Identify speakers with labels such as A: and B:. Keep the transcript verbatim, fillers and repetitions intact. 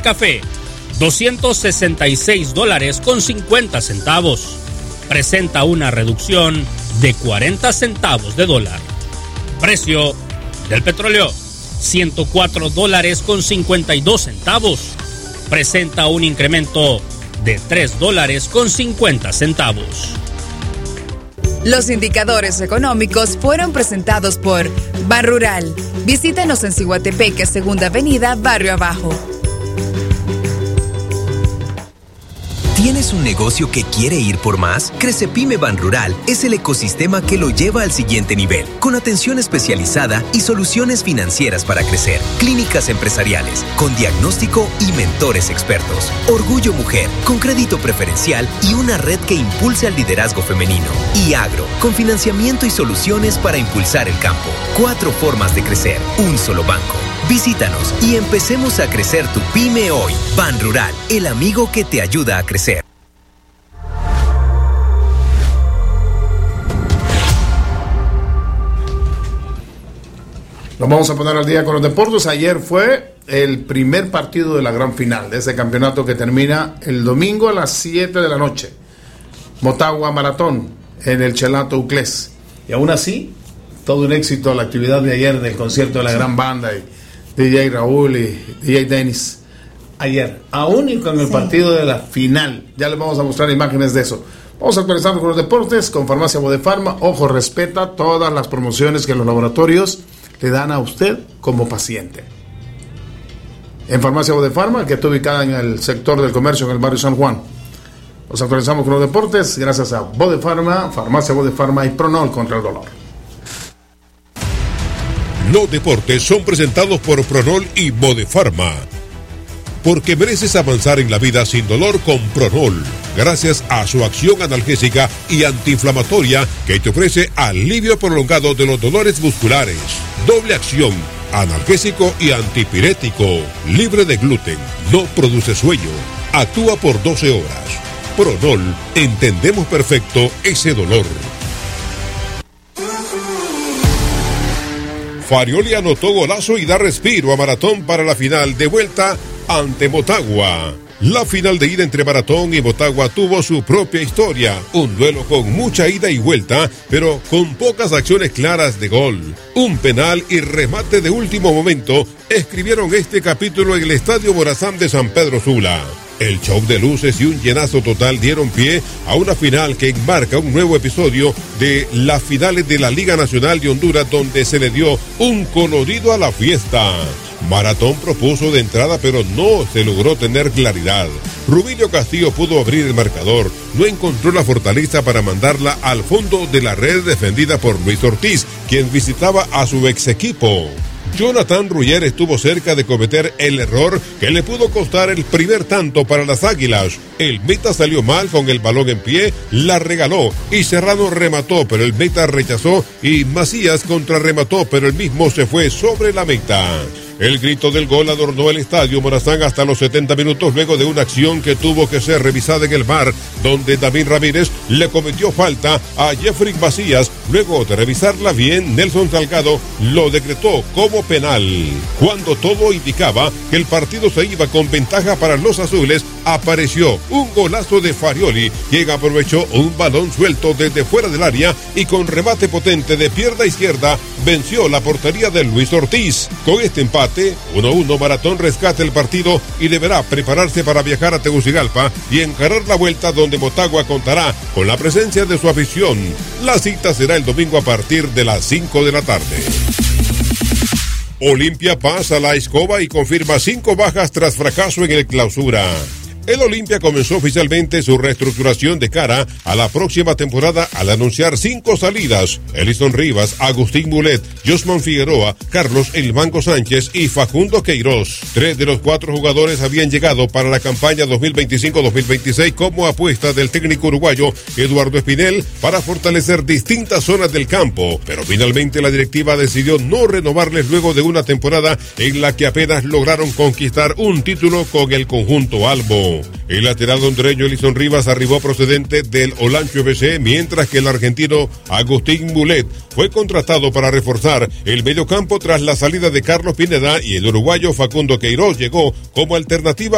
A: café, doscientos sesenta y seis dólares con cincuenta centavos. Presenta una reducción de cuarenta centavos de dólar. Precio del petróleo, ciento cuatro dólares con cincuenta y dos centavos. Presenta un incremento de tres dólares con cincuenta centavos.
B: Los indicadores económicos fueron presentados por Banrural. Visítanos en Ciguatepeque, Segunda Avenida, Barrio Abajo.
C: ¿Tienes un negocio que quiere ir por más? Crecepyme Banrural es el ecosistema que lo lleva al siguiente nivel, con atención especializada y soluciones financieras para crecer, clínicas empresariales, con diagnóstico y mentores expertos, Orgullo Mujer, con crédito preferencial y una red que impulse al liderazgo femenino, y Agro, con financiamiento y soluciones para impulsar el campo. Cuatro formas de crecer, un solo banco. Visítanos y empecemos a crecer tu pyme hoy. Banrural, el amigo que te ayuda a crecer.
D: Nos vamos a poner al día con los deportes. Ayer fue el primer partido de la gran final de ese campeonato que termina el domingo a las siete de la noche. Motagua Maratón en el Chelato Uclés. Y aún así, todo un éxito la actividad de ayer del concierto de la gran banda y D J Raúl y D J Dennis. Ayer, aún y con el sí. partido de la final, ya les vamos a mostrar imágenes de eso. Vamos a actualizar con los deportes con Farmacia Bodefarma. Ojo, respeta todas las promociones que los laboratorios le dan a usted como paciente. En Farmacia Bodefarma, que está ubicada en el sector del comercio en el barrio San Juan. Nos actualizamos con los deportes gracias a Bodefarma, Farmacia Bodefarma y Pronol contra el dolor.
E: Los deportes son presentados por Pronol y Bodefarma. Porque mereces avanzar en la vida sin dolor con Pronol, gracias a su acción analgésica y antiinflamatoria que te ofrece alivio prolongado de los dolores musculares. Doble acción, analgésico y antipirético, libre de gluten, no produce sueño, actúa por doce horas. Pronol, entendemos perfecto ese dolor. Farioli anotó golazo y da respiro a Maratón para la final de vuelta ante Motagua. La final de ida entre Maratón y Motagua tuvo su propia historia, un duelo con mucha ida y vuelta, pero con pocas acciones claras de gol. Un penal y remate de último momento escribieron este capítulo en el Estadio Morazán de San Pedro Sula. El show de luces y un llenazo total dieron pie a una final que enmarca un nuevo episodio de las finales de la Liga Nacional de Honduras, donde se le dio un colorido a la fiesta. Maratón propuso de entrada, pero no se logró tener claridad. Rubilio Castillo pudo abrir el marcador, no encontró la fortaleza para mandarla al fondo de la red defendida por Luis Ortiz, quien visitaba a su ex equipo. Jonathan Ruyer estuvo cerca de cometer el error que le pudo costar el primer tanto para las Águilas. El meta salió mal con el balón en pie, la regaló y Serrano remató, pero el meta rechazó y Macías contrarremató, pero el mismo se fue sobre la meta. El grito del gol adornó el Estadio Morazán hasta los setenta minutos luego de una acción que tuvo que ser revisada en el V A R, donde David Ramírez le cometió falta a Jeffrey Macías. Luego de revisarla bien, Nelson Salgado lo decretó como penal. Cuando todo indicaba que el partido se iba con ventaja para los azules, apareció un golazo de Farioli, quien aprovechó un balón suelto desde fuera del área y con remate potente de pierna izquierda venció la portería de Luis Ortiz. Con este empate uno a uno, Maratón rescata el partido y deberá prepararse para viajar a Tegucigalpa y encarar la vuelta, donde Motagua contará con la presencia de su afición. La cita será el domingo a partir de las cinco de la tarde. Olimpia pasa la escoba y confirma cinco bajas tras fracaso en el Clausura. El Olimpia comenzó oficialmente su reestructuración de cara a la próxima temporada al anunciar cinco salidas: Elison Rivas, Agustín Mulet, Josman Figueroa, Carlos El Mango Sánchez y Facundo Queiroz. Tres de los cuatro jugadores habían llegado para la campaña dos mil veinticinco dos mil veintiséis como apuesta del técnico uruguayo Eduardo Espinel para fortalecer distintas zonas del campo, pero finalmente la directiva decidió no renovarles luego de una temporada en la que apenas lograron conquistar un título con el conjunto albo. El lateral hondureño Elison Rivas arribó procedente del Olancho F C, mientras que el argentino Agustín Mulet fue contratado para reforzar el mediocampo tras la salida de Carlos Pineda, y el uruguayo Facundo Queiroz llegó como alternativa